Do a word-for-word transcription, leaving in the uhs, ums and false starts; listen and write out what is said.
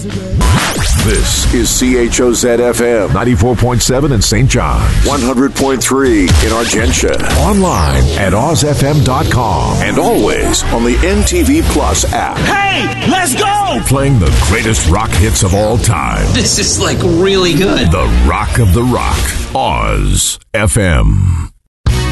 This is C H O Z F M. ninety-four point seven in Saint John's. one hundred point three in Argentia. Online at oz f m dot com. And always on the M T V Plus app. Hey, let's go! Playing the greatest rock hits of all time. This is like really good. The Rock of the Rock. Oz F M.